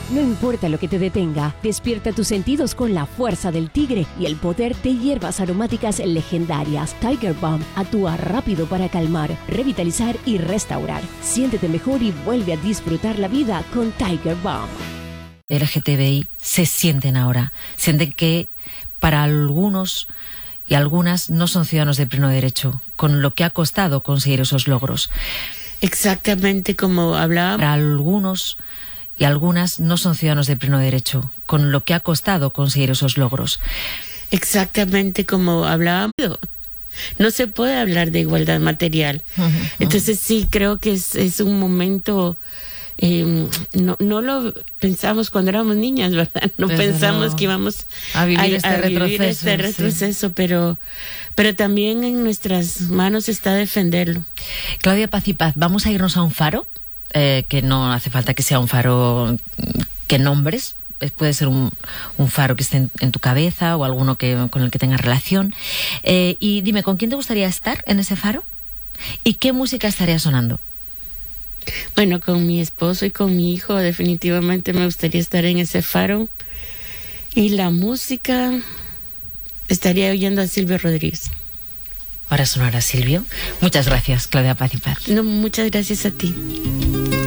No importa lo que te detenga, despierta tus sentidos con la fuerza del tigre y el poder de hierbas aromáticas legendarias. Tiger Balm actúa rápido para calmar, revitalizar y restaurar. Siéntete mejor y vuelve a disfrutar la vida con Tiger Balm. LGTBI se sienten ahora. Sienten que para algunos y algunas no son ciudadanos de pleno derecho, con lo que ha costado conseguir esos logros. Exactamente como hablábamos. Para algunos y algunas no son ciudadanos de pleno derecho, con lo que ha costado conseguir esos logros. Exactamente como hablábamos. No se puede hablar de igualdad material. Entonces sí, creo que es un momento... no lo pensamos cuando éramos niñas, ¿verdad? No Desde pensamos luego. que íbamos a vivir este retroceso, sí. pero también en nuestras manos está defenderlo. Claudia Paz y Paz, vamos a irnos a un faro, que no hace falta que sea un faro que nombres, puede ser un faro que esté en tu cabeza o alguno con el que tengas relación. Y dime, ¿con quién te gustaría estar en ese faro? ¿Y qué música estaría sonando? Bueno, con mi esposo y con mi hijo definitivamente me gustaría estar en ese faro. Y la música, estaría oyendo a Silvio Rodríguez. Ahora sonará Silvio. Muchas gracias, Claudia Paz y Paz. No, muchas gracias a ti.